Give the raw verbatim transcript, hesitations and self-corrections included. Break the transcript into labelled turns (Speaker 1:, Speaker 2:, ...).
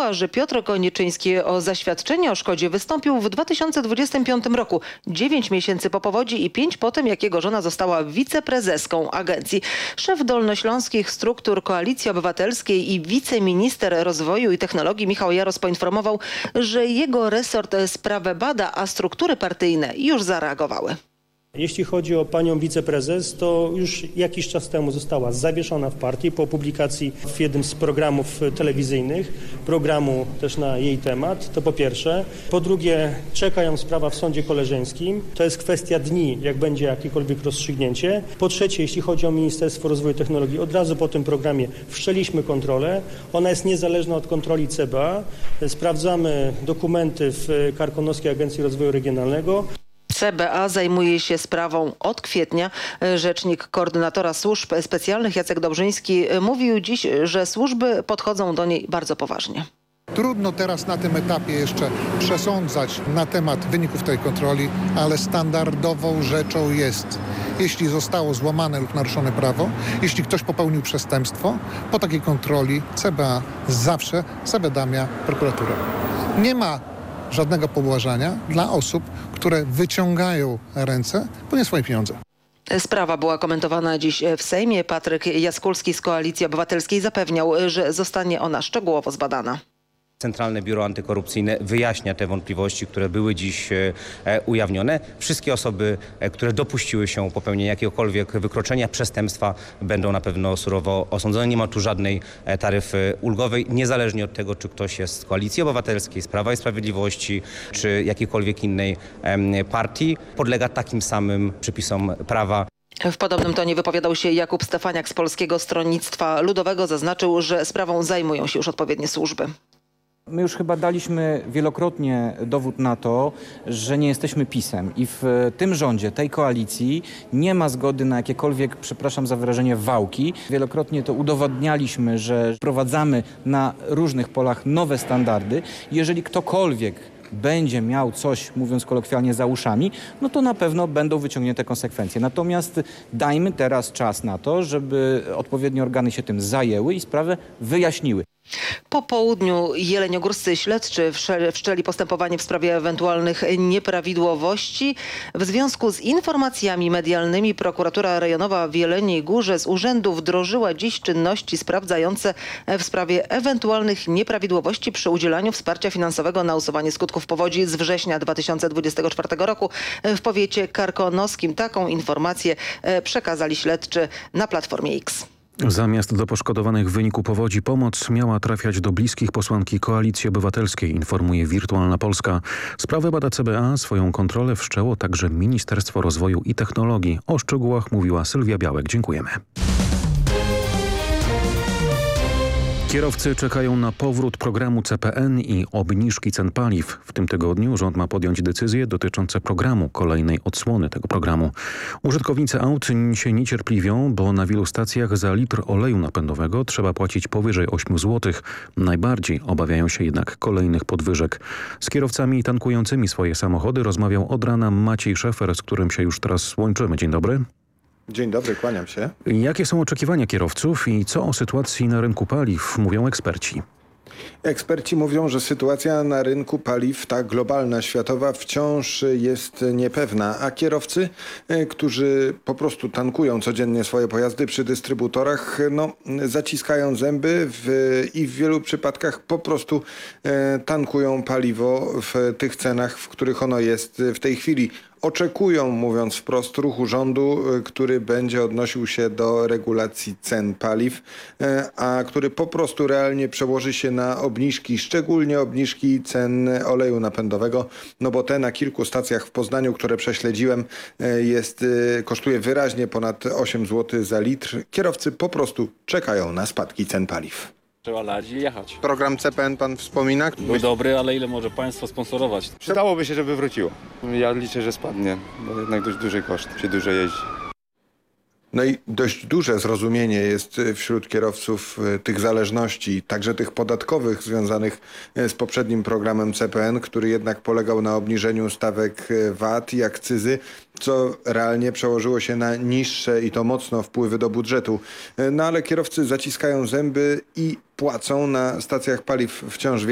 Speaker 1: przypomniała, że Piotr Koniczyński o zaświadczenie o szkodzie wystąpił w dwa tysiące dwudziestym piątym roku. Dziewięć miesięcy po powodzi i pięć po tym, jak jego żona została wiceprezeską agencji. Szef dolnośląskich struktur Koalicji Obywatelskiej i wiceminister rozwoju i technologii Michał Jaros poinformował, że jego resort sprawę bada, a struktury partyjne już zareagowały.
Speaker 2: Jeśli chodzi o panią wiceprezes, to już jakiś czas temu została zawieszona w partii po publikacji w jednym z programów telewizyjnych, programu też na jej temat, to po pierwsze. Po drugie, czeka ją sprawa w sądzie koleżeńskim. To jest kwestia dni, jak będzie jakiekolwiek rozstrzygnięcie. Po trzecie, jeśli chodzi o Ministerstwo Rozwoju i Technologii, od razu po tym programie wszczęliśmy kontrolę. Ona jest niezależna od kontroli C B A. Sprawdzamy dokumenty w Karkonoskiej Agencji Rozwoju Regionalnego.
Speaker 1: C B A zajmuje się sprawą od kwietnia. Rzecznik koordynatora służb specjalnych Jacek Dobrzyński mówił dziś, że służby podchodzą do niej bardzo poważnie.
Speaker 3: Trudno teraz na tym etapie jeszcze przesądzać na temat wyników tej kontroli, ale standardową rzeczą jest, jeśli zostało złamane lub naruszone prawo, jeśli ktoś popełnił przestępstwo, po takiej kontroli C B A zawsze zawiadamia prokuraturę. Nie ma żadnego pobłażania dla osób, które wyciągają ręce po nie swoje pieniądze.
Speaker 1: Sprawa była komentowana dziś w Sejmie. Patryk Jaskulski z Koalicji Obywatelskiej zapewniał, że zostanie ona szczegółowo zbadana.
Speaker 4: Centralne Biuro Antykorupcyjne wyjaśnia te wątpliwości, które były dziś e, ujawnione. Wszystkie osoby, e, które dopuściły się popełnienia jakiegokolwiek wykroczenia, przestępstwa, będą na pewno surowo osądzone. Nie ma tu żadnej e, taryfy ulgowej, niezależnie od tego, czy ktoś jest z Koalicji Obywatelskiej, z Prawa i Sprawiedliwości, czy jakiejkolwiek innej e, partii. Podlega takim samym przepisom prawa.
Speaker 1: W podobnym tonie wypowiadał się Jakub Stefaniak z Polskiego Stronnictwa Ludowego. Zaznaczył, że sprawą zajmują się już odpowiednie służby.
Speaker 5: My już chyba daliśmy wielokrotnie dowód na to, że nie jesteśmy PiS-em i w tym rządzie, tej koalicji nie ma zgody na jakiekolwiek, przepraszam za wyrażenie, wałki. Wielokrotnie to udowodnialiśmy, że wprowadzamy na różnych polach nowe standardy. Jeżeli ktokolwiek będzie miał coś, mówiąc kolokwialnie, za uszami, no to na pewno będą wyciągnięte konsekwencje. Natomiast dajmy teraz czas na to, żeby odpowiednie organy się tym zajęły i sprawę wyjaśniły.
Speaker 1: Po południu jeleniogórscy śledczy wszczęli postępowanie w sprawie ewentualnych nieprawidłowości. W związku z informacjami medialnymi prokuratura rejonowa w Jeleniej Górze z urzędu wdrożyła dziś czynności sprawdzające w sprawie ewentualnych nieprawidłowości przy udzielaniu wsparcia finansowego na usuwanie skutków powodzi z września dwa tysiące dwudziestego czwartego roku w powiecie karkonoskim. Taką informację przekazali śledczy na Platformie X.
Speaker 6: Zamiast do poszkodowanych w wyniku powodzi pomoc miała trafiać do bliskich posłanki Koalicji Obywatelskiej, informuje Wirtualna Polska. Sprawę bada C B A, swoją kontrolę wszczęło także Ministerstwo Rozwoju i Technologii. O szczegółach mówiła Sylwia Białek. Dziękujemy. Kierowcy czekają na powrót programu C P N i obniżki cen paliw. W tym tygodniu rząd ma podjąć decyzje dotyczące programu, kolejnej odsłony tego programu. Użytkownicy aut się niecierpliwią, bo na wielu stacjach za litr oleju napędowego trzeba płacić powyżej ośmiu złotych. Najbardziej obawiają się jednak kolejnych podwyżek. Z kierowcami tankującymi swoje samochody rozmawiał od rana Maciej Szefer, z którym się już teraz łączymy. Dzień dobry.
Speaker 7: Dzień dobry, kłaniam się.
Speaker 6: Jakie są oczekiwania kierowców i co o sytuacji na rynku paliw mówią eksperci?
Speaker 7: Eksperci mówią, że sytuacja na rynku paliw, ta globalna, światowa, wciąż jest niepewna, a kierowcy, którzy po prostu tankują codziennie swoje pojazdy przy dystrybutorach, no, zaciskają zęby w, i w wielu przypadkach po prostu e, tankują paliwo w tych cenach, w których ono jest w tej chwili. Oczekują, mówiąc wprost, ruchu rządu, który będzie odnosił się do regulacji cen paliw, a który po prostu realnie przełoży się na obniżki, szczególnie obniżki cen oleju napędowego, no bo te na kilku stacjach w Poznaniu, które prześledziłem, jest, kosztuje wyraźnie ponad osiem złotych za litr. Kierowcy po prostu czekają na spadki cen paliw.
Speaker 8: Trzeba lać i jechać.
Speaker 7: Program C P N pan wspomina?
Speaker 8: Był dobry, ale ile może państwo sponsorować?
Speaker 9: Przydałoby się, żeby wróciło. Ja liczę, że spadnie, bo jednak dość duży koszt, się dużo jeździ.
Speaker 7: No i dość duże zrozumienie jest wśród kierowców tych zależności, także tych podatkowych związanych z poprzednim programem C P N, który jednak polegał na obniżeniu stawek V A T i akcyzy, co realnie przełożyło się na niższe i to mocno wpływy do budżetu. No ale kierowcy zaciskają zęby i płacą na stacjach paliw wciąż więcej.